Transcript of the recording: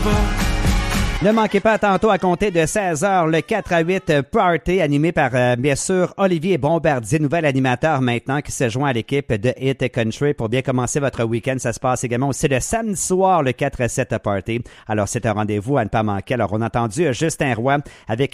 Ne manquez pas tantôt à compter de 16h le 4 à 8 Party animé par bien sûr Olivier Bombardier, nouvel animateur maintenant qui se joint à l'équipe de Hit Country pour bien commencer votre week-end. Ça se passe également aussi le samedi soir le 4 à 7 Party. Alors c'est un rendez-vous à ne pas manquer. Alors on a entendu Justin Roy avec